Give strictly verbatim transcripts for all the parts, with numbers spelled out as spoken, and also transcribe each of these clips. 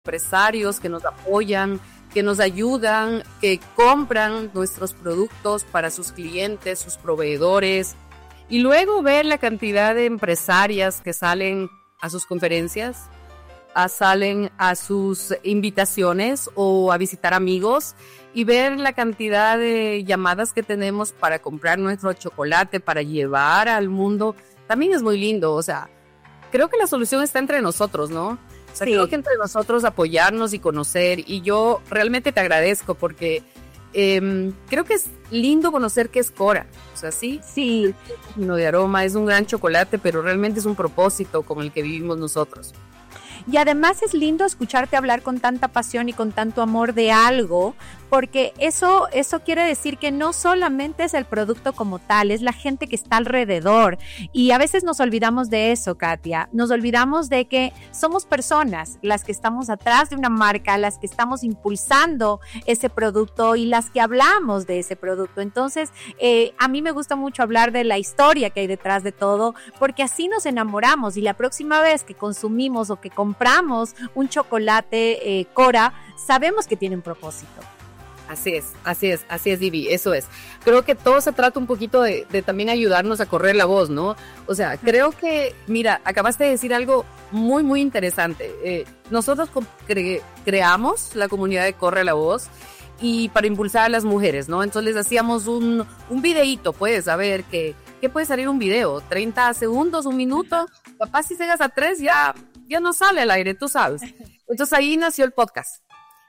empresarios que nos apoyan, que nos ayudan, que compran nuestros productos para sus clientes, sus proveedores, y luego ver la cantidad de empresarias que salen a sus conferencias, a, salen a sus invitaciones o a visitar amigos, y ver la cantidad de llamadas que tenemos para comprar nuestro chocolate, para llevar al mundo, también es muy lindo. O sea, creo que la solución está entre nosotros, ¿no? O sea, sí. Creo que entre nosotros apoyarnos y conocer, y yo realmente te agradezco porque eh, creo que es lindo conocer qué es Cora. O sea, sí, sí. No de aroma, es un gran chocolate, pero realmente es un propósito como el que vivimos nosotros. Y además es lindo escucharte hablar con tanta pasión y con tanto amor de algo, porque eso, eso quiere decir que no solamente es el producto como tal, es la gente que está alrededor. Y a veces nos olvidamos de eso, Katia. Nos olvidamos de que somos personas las que estamos atrás de una marca, las que estamos impulsando ese producto y las que hablamos de ese producto. Entonces, eh, a mí me gusta mucho hablar de la historia que hay detrás de todo, porque así nos enamoramos, y la próxima vez que consumimos o que compramos un chocolate eh, Cora, sabemos que tiene un propósito. Así es, así es, así es, Divi, eso es. Creo que todo se trata un poquito de, de también ayudarnos a correr la voz, ¿no? O sea, creo que, mira, acabaste de decir algo muy, muy interesante. Eh, nosotros cre- creamos la comunidad de Corre la Voz y para impulsar a las mujeres, ¿no? Entonces les hacíamos un, un videíto, puedes saber que, que puede salir un video, treinta segundos, un minuto, capaz si llegas a tres ya, ya no sale al aire, tú sabes. Entonces ahí nació el podcast.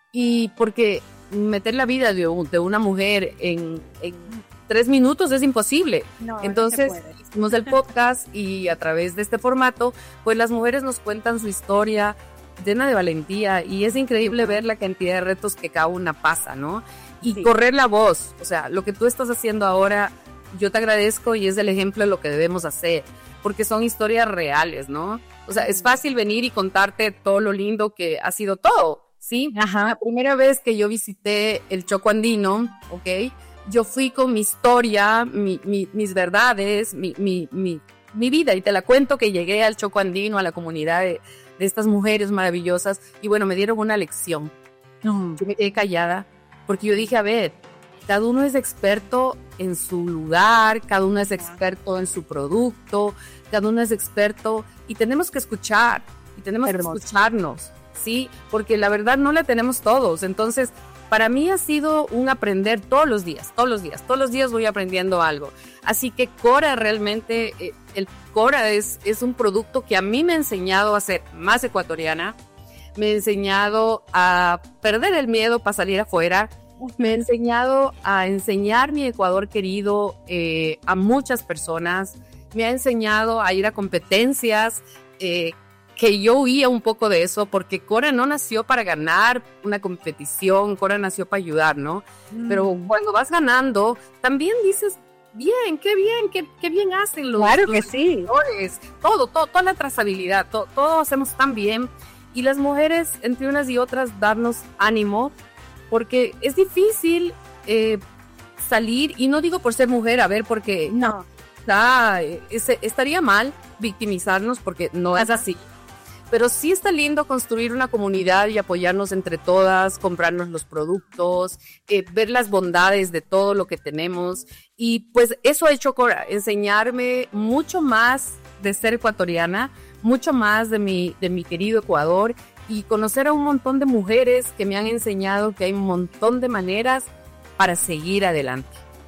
Y porque meter la vida de, un, de una mujer en, en tres minutos es imposible. No, Entonces no hicimos el podcast y a través de este formato, pues las mujeres nos cuentan su historia llena de valentía, y es increíble ver la cantidad de retos que cada una pasa, ¿no? Y sí. Correr la voz, o sea, lo que tú estás haciendo ahora, yo te agradezco y es el ejemplo de lo que debemos hacer, porque son historias reales, ¿no? O sea, es fácil venir y contarte todo lo lindo que ha sido todo. Sí, ajá. La primera vez que yo visité el Choco Andino, ¿ok? Yo fui con mi historia, mi, mi, mis verdades, mi, mi, mi, mi vida, y te la cuento que llegué al Choco Andino, a la comunidad de, de estas mujeres maravillosas, y bueno, me dieron una lección. Uh-huh. Yo me quedé callada, porque yo dije, a ver, cada uno es experto en su lugar, cada uno es experto en su producto, cada uno es experto, y tenemos que escuchar, y tenemos Hermoso. que escucharnos. Sí, porque la verdad no la tenemos todos. Entonces, para mí ha sido un aprender todos los días, todos los días, todos los días voy aprendiendo algo. Así que Cora realmente, eh, el Cora es, es un producto que a mí me ha enseñado a ser más ecuatoriana, me ha enseñado a perder el miedo para salir afuera, me ha enseñado a enseñar mi Ecuador querido eh, a muchas personas, me ha enseñado a ir a competencias, eh, que yo huía un poco de eso, porque Cora no nació para ganar una competición, Cora nació para ayudar, ¿no? Mm. Pero cuando vas ganando, también dices, bien, qué bien, qué, qué bien hacen los Claro los que sí. Todo, todo, toda la trazabilidad, todo, todo hacemos tan bien. Y las mujeres, entre unas y otras, darnos ánimo, porque es difícil eh, salir, y no digo por ser mujer, a ver, porque no, está, es, estaría mal victimizarnos, porque no es así. Pero sí está lindo construir una comunidad y apoyarnos entre todas, comprarnos los productos, eh, ver las bondades de todo lo que tenemos. Y pues eso ha hecho Cora, enseñarme mucho más de ser ecuatoriana, mucho más de mi, de mi querido Ecuador, y conocer a un montón de mujeres que me han enseñado que hay un montón de maneras para seguir adelante.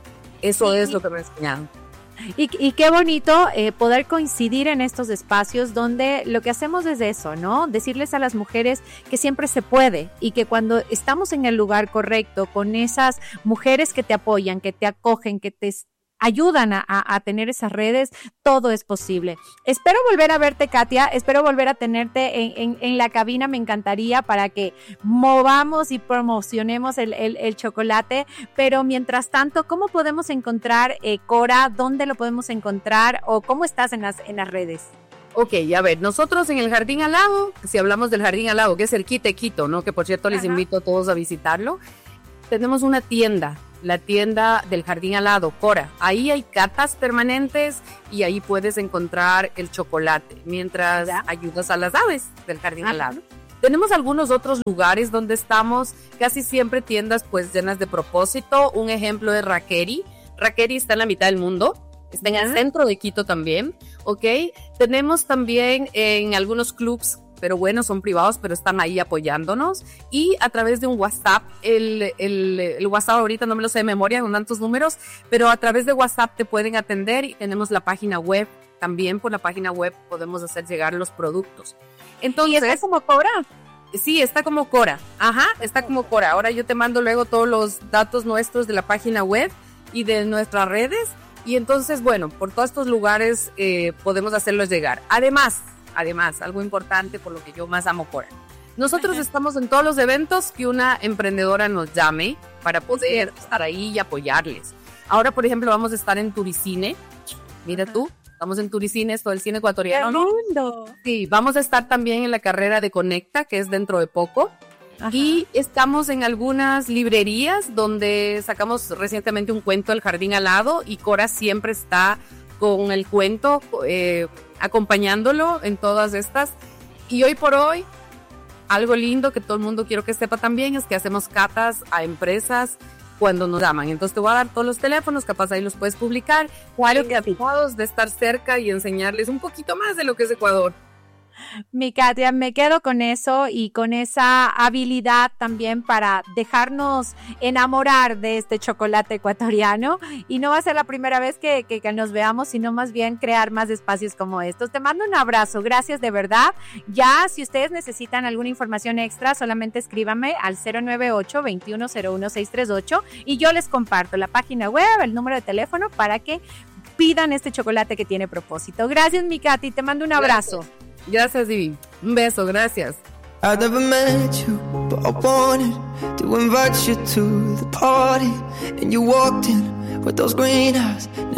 Eso sí. Es lo que me ha enseñado. Y, y qué bonito eh, poder coincidir en estos espacios donde lo que hacemos es eso, ¿no? Decirles a las mujeres que siempre se puede, y que cuando estamos en el lugar correcto, con esas mujeres que te apoyan, que te acogen, que te ayudan a, a, a tener esas redes, todo es posible. Espero volver a verte, Katia, espero volver a tenerte en, en, en la cabina, me encantaría, para que movamos y promocionemos el, el, el chocolate, pero mientras tanto, ¿cómo podemos encontrar eh, Cora? ¿Dónde lo podemos encontrar? ¿O cómo estás en las, en las redes? Ok, a ver, nosotros en el Jardín al Lado, si hablamos del Jardín al Lado, que es el Quite Quito, ¿no? Que por cierto les Ajá. invito a todos a visitarlo, tenemos una tienda, la tienda del Jardín al Lado, Cora. Ahí hay catas permanentes y ahí puedes encontrar el chocolate mientras ¿Ya? ayudas a las aves del Jardín Ajá. al Lado. Tenemos algunos otros lugares donde estamos, casi siempre tiendas pues llenas de propósito. Un ejemplo es Rakeri. Rakeri está en la mitad del mundo, está en el centro de Quito también, ¿ok? Tenemos también en algunos clubs, pero bueno, son privados, pero están ahí apoyándonos. Y a través de un WhatsApp, el, el, el WhatsApp ahorita no me lo sé de memoria con tantos números, pero a través de WhatsApp te pueden atender y tenemos la página web. También por la página web podemos hacer llegar los productos. Entonces, ¿y está como Cora? Sí, está como Cora. Ajá, está como Cora. Ahora yo te mando luego todos los datos nuestros de la página web y de nuestras redes. Y entonces, bueno, por todos estos lugares eh, podemos hacerlos llegar. Además, además, algo importante por lo que yo más amo Cora. Nosotros estamos en todos los eventos que una emprendedora nos llame para poder estar ahí y apoyarles. Ahora, por ejemplo, vamos a estar en Turicine. Mira tú. Estamos en Turicine, todo el cine ecuatoriano. ¡Qué lindo! Sí, vamos a estar también en la carrera de Conecta, que es dentro de poco. Ajá. Y estamos en algunas librerías donde sacamos recientemente un cuento, El Jardín Alado, y Cora siempre está con el cuento, eh, acompañándolo en todas estas. Y hoy por hoy, algo lindo que todo el mundo quiero que sepa también es que hacemos catas a empresas cuando nos llaman. Entonces te voy a dar todos los teléfonos, capaz ahí los puedes publicar. Claro que habituados de estar cerca y enseñarles un poquito más de lo que es Ecuador. Mi Katia, me quedo con eso y con esa habilidad también para dejarnos enamorar de este chocolate ecuatoriano, y no va a ser la primera vez que, que, que nos veamos, sino más bien crear más espacios como estos. Te mando un abrazo, gracias de verdad. Ya, si ustedes necesitan alguna información extra, solamente escríbame al cero nueve ocho, veintiuno cero uno, seiscientos treinta y ocho y yo les comparto la página web, el número de teléfono para que pidan este chocolate que tiene propósito. Gracias, mi Katy, te mando un abrazo. Gracias. Gracias, Divi. Un beso, gracias. I never met you, but I wanted to invite you to the party. And you walked in with those green eyes.